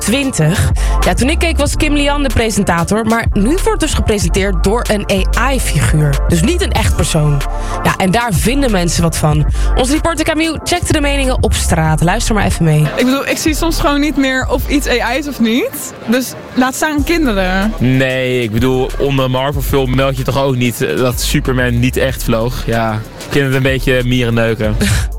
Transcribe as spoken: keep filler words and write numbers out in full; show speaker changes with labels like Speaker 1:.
Speaker 1: twintig. Ja, toen ik keek was Kim Lian de presentator, maar nu wordt dus gepresenteerd door een A I-figuur. Dus niet een echt persoon. Ja, en daar vinden mensen wat van. Onze reporter Camille checkte de meningen op straat. Luister maar even mee.
Speaker 2: Ik bedoel, ik zie soms gewoon niet meer of iets A I is of niet. Dus laat staan kinderen.
Speaker 3: Nee, ik bedoel, onder een Marvel-film meld je toch ook niet dat Superman niet echt vloog. Ja, ik vind het een beetje mierenneuken.